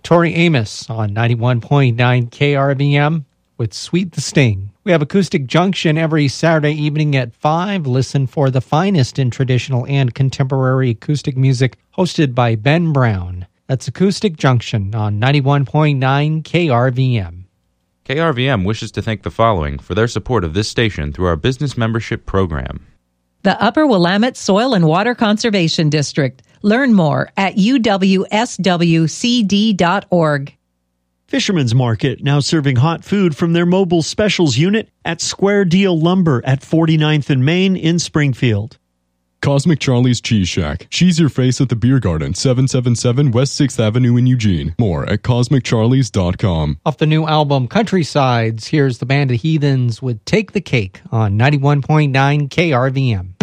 Tori Amos on 91.9 KRVM with Sweet the Sting. We have Acoustic Junction every Saturday evening at 5. Listen for the finest in traditional and contemporary acoustic music, hosted by Ben Brown. That's Acoustic Junction on 91.9 KRVM. KRVM wishes to thank the following for their support of this station through our business membership program. The Upper Willamette Soil and Water Conservation District. Learn more at uwswcd.org. Fisherman's Market, now serving hot food from their mobile specials unit at Square Deal Lumber at 49th and Main in Springfield. Cosmic Charlie's Cheese Shack. Cheese your face at the Beer Garden, 777 West 6th Avenue in Eugene. More at CosmicCharlies.com. Off the new album Countrysides, here's the band of Heathens with Take the Cake on 91.9 KRVM.